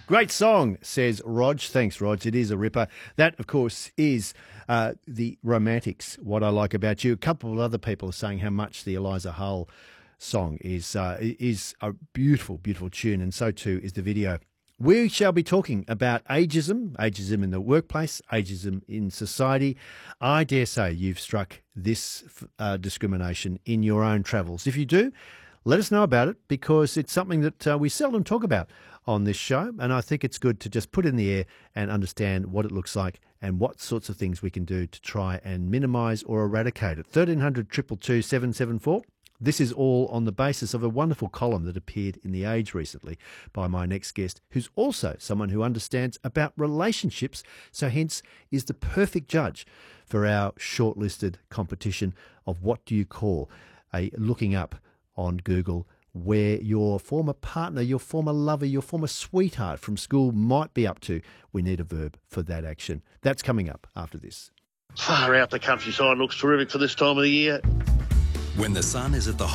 Great song, says Rog. Thanks, Rog. It is a ripper. That, of course, is the Romantics, What I Like About You. A couple of other people are saying how much the Eliza Hull song is a beautiful, beautiful tune, and so too is the video. We shall be talking about ageism in the workplace, ageism in society. I dare say you've struck this discrimination in your own travels. If you do, let us know about it, because it's something that we seldom talk about on this show, and I think it's good to just put it in the air and understand what it looks like and what sorts of things we can do to try and minimise or eradicate it. 1300 222 774. This is all on the basis of a wonderful column that appeared in The Age recently by my next guest, who's also someone who understands about relationships, so hence is the perfect judge for our shortlisted competition of what do you call a looking up on Google where your former partner, your former lover, your former sweetheart from school might be up to. We need a verb for that action. That's coming up after this. Far out, the countryside looks terrific for this time of the year. When the sun is at the